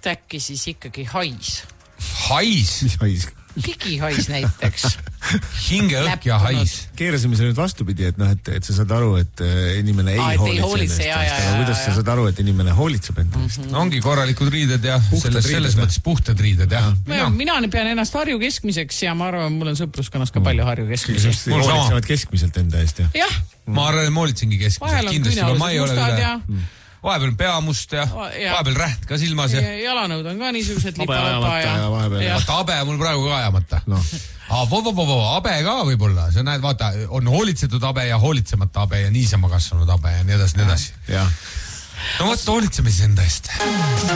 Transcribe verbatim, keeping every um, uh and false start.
äkki siis ikkagi hais? Hais? Mis hais? Higihais näiteks. Hingeõhk ja hais. Keerasime see nüüd vastupidi, et, noh, et, et sa saad aru, et inimene ei Aa, hoolitse, hoolitse endast. Ja, ja, aga kuidas ja, sa saad aru, et inimene hoolitseb endast? Mm-hmm. Ongi korralikud riided ja selles, selles mõttes puhtad riided. Ja. Mina, mina pean ennast Harju keskmiseks ja ma arvan, mul on sõpruskonnas ka palju Harju keskmiseks. Mul hoolitsevad keskmiselt enda eest. Ja. Jah. Ma arvan, et ma hoolitsengi keskmiselt. Vahel on küünealused mustad ja... Vahepeal peamust ja, ja vahepeal räht ka silmas. Ja, ja jalanõud on ka niisugused lipalapa ja... ja vahepeal. Ja. Vaata, abe mul praegu ka ajamata. No. Aa, vo, vo, vo, vo, abe ka võib-olla. Sa näed, vaata, on hoolitsetud abe ja hoolitsemata abe ja niisama kasvanud abe ja nii edasi, nii edasi. Ja. No vot, hoolitseme siis enda eest.